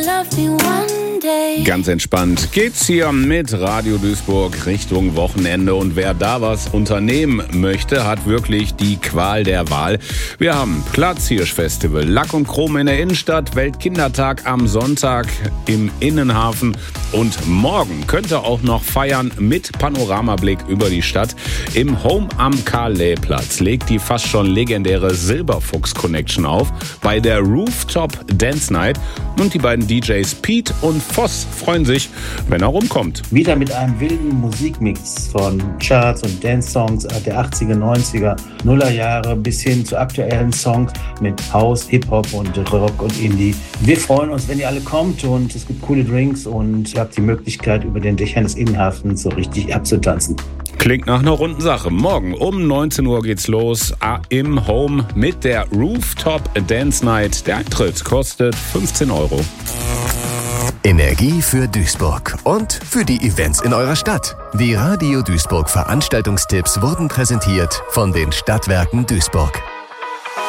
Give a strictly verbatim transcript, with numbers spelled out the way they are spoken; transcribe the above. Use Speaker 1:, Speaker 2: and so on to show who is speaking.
Speaker 1: Ganz entspannt geht's hier mit Radio Duisburg Richtung Wochenende und wer da was unternehmen möchte, hat wirklich die Qual der Wahl. Wir haben Platzhirsch-Festival, Lack und Chrom in der Innenstadt, Weltkindertag am Sonntag im Innenhafen und morgen könnt ihr auch noch feiern mit Panoramablick über die Stadt. Im Home am Carlet-Platz legt die fast schon legendäre Silberfuchs Connection auf bei der Rooftop Dance Night und die beiden D Js Pete und Voss freuen sich, wenn er rumkommt.
Speaker 2: Wieder mit einem wilden Musikmix von Charts und Dance-Songs der achtziger, neunziger, Nuller Jahre bis hin zu aktuellen Songs mit House, Hip-Hop und Rock und Indie. Wir freuen uns, wenn ihr alle kommt und es gibt coole Drinks und ihr habt die Möglichkeit, über den Dächern des Innenhafens so richtig abzutanzen.
Speaker 1: Klingt nach einer runden Sache. Morgen um neunzehn Uhr geht's los im Home mit der Rooftop Dance Night. Der Eintritt kostet fünfzehn Euro.
Speaker 3: Energie für Duisburg und für die Events in eurer Stadt. Die Radio Duisburg Veranstaltungstipps wurden präsentiert von den Stadtwerken Duisburg.